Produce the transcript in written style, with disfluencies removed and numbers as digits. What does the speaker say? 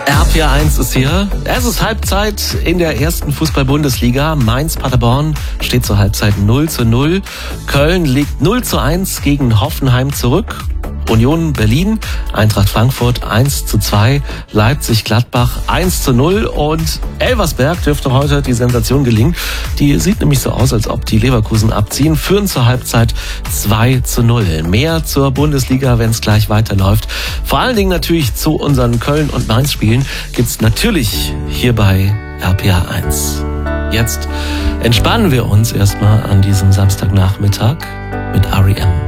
RPR1 ist hier. Es ist Halbzeit in der ersten Fußball-Bundesliga. Mainz-Paderborn steht zur Halbzeit 0:0. Köln liegt 0:1 gegen Hoffenheim zurück. Union Berlin, Eintracht Frankfurt 1:2, Leipzig-Gladbach 1:0 und Elversberg dürfte heute die Sensation gelingen. Die sieht nämlich so aus, als ob die Leverkusen abziehen, führen zur Halbzeit 2:0. Mehr zur Bundesliga, wenn es gleich weiterläuft. Vor allen Dingen natürlich zu unseren Köln- und Mainz-Spielen gibt's natürlich hier bei RPR1. Jetzt entspannen wir uns erstmal an diesem Samstagnachmittag mit R.E.M.